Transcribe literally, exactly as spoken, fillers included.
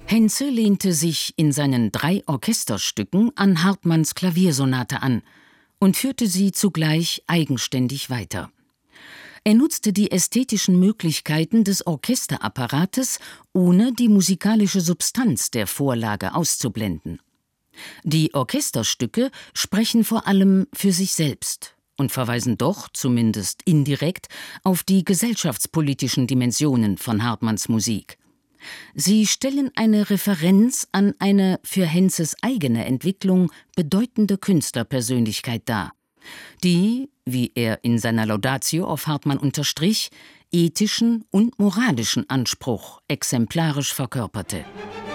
Henze lehnte sich in seinen drei Orchesterstücken an Hartmanns Klaviersonate an und führte sie zugleich eigenständig weiter. Er nutzte die ästhetischen Möglichkeiten des Orchesterapparates, ohne die musikalische Substanz der Vorlage auszublenden. Die Orchesterstücke sprechen vor allem für sich selbst und verweisen doch, zumindest indirekt, auf die gesellschaftspolitischen Dimensionen von Hartmanns Musik. Sie stellen eine Referenz an eine für Henzes eigene Entwicklung bedeutende Künstlerpersönlichkeit dar, die, wie er in seiner Laudatio auf Hartmann unterstrich, ethischen und moralischen Anspruch exemplarisch verkörperte.